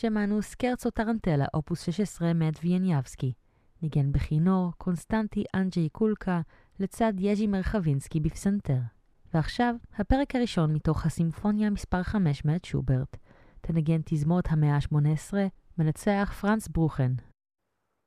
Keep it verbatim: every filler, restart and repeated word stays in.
שמענו סקרצו טרנטלה, אופוס שש עשרה מאת ויאניאבסקי. ניגן בכינור קונסטנטי אנג'י קולקה לצד יז'י מרחבינסקי בפסנתר. ועכשיו, הפרק הראשון מתוך הסימפוניה מספר חמש מאת שוברט. תנגן תזמורת המאה ה-שמונה עשרה, מנצח פרנץ ברוכן.